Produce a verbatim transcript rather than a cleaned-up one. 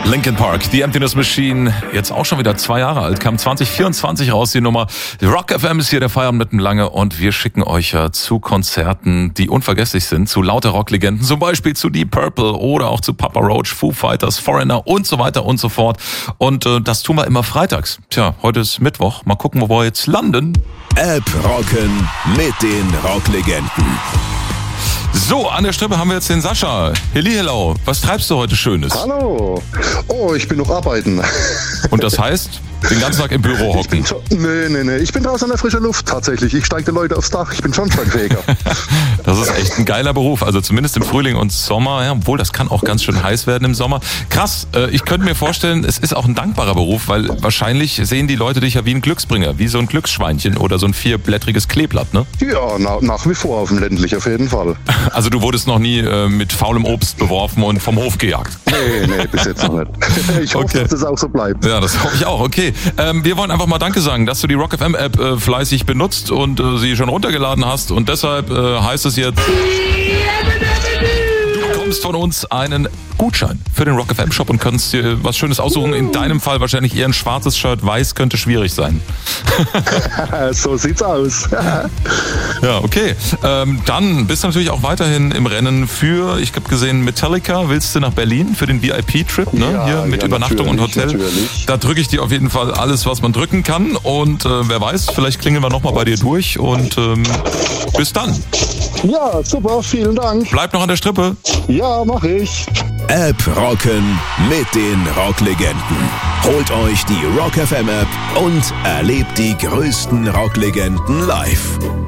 Linkin Park, The Emptiness Machine, jetzt auch schon wieder zwei Jahre alt, kam zwanzig vierundzwanzig raus, die Nummer. Rock F M ist hier der Feierabend mit dem Lange und wir schicken euch ja zu Konzerten, die unvergesslich sind, zu lauter Rocklegenden, zum Beispiel zu Deep Purple oder auch zu Papa Roach, Foo Fighters, Foreigner und so weiter und so fort. Und äh, das tun wir immer freitags. Tja, heute ist Mittwoch, mal gucken, wo wir jetzt landen. App rocken mit den Rocklegenden. So, an der Strippe haben wir jetzt den Sascha. Hilli, hello. Was treibst du heute Schönes? Hallo. Oh, ich bin noch arbeiten. Und das heißt, den ganzen Tag im Büro hocken? Ich bin schon, nee, nee, nee. Ich bin draußen in der frischen Luft tatsächlich. Ich steige die Leute aufs Dach. Ich bin Schornsteinfeger. Das ist echt ein geiler Beruf. Also zumindest im Frühling und Sommer. Ja, obwohl, das kann auch ganz schön heiß werden im Sommer. Krass. Äh, ich könnte mir vorstellen, es ist auch ein dankbarer Beruf, weil wahrscheinlich sehen die Leute dich ja wie ein Glücksbringer. Wie so ein Glücksschweinchen oder so ein vierblättriges Kleeblatt, ne? Ja, na, nach wie vor auf dem ländlich auf jeden Fall. Also du wurdest noch nie äh, mit faulem Obst beworfen und vom Hof gejagt? Nee, nee, bis jetzt noch nicht. Ich hoffe, Okay. dass das auch so bleibt. Ja, das hoffe ich auch. Okay, ähm, wir wollen einfach mal Danke sagen, dass du die Rock F M App äh, fleißig benutzt und äh, sie schon runtergeladen hast. Und deshalb äh, heißt es jetzt, du bekommst von uns einen Gutschein für den Rock F M Shop und kannst dir was Schönes aussuchen. In deinem Fall wahrscheinlich eher ein schwarzes Shirt. Weiß könnte schwierig sein. So sieht's aus. Ja, okay. Ähm, dann bist du natürlich auch weiterhin im Rennen für, ich habe gesehen, Metallica. Willst du nach Berlin für den V I P-Trip, ne? Ja, Hier mit ja, Übernachtung und natürlich, Hotel. natürlich. Da drücke ich dir auf jeden Fall alles, was man drücken kann. Und äh, wer weiß, vielleicht klingeln wir nochmal bei dir durch. Und ähm, bis dann. Ja, super. Vielen Dank. Bleib noch an der Strippe. Ja, mach ich. App rocken mit den Rocklegenden. Holt euch die Rock F M App und erlebt die größten Rocklegenden live.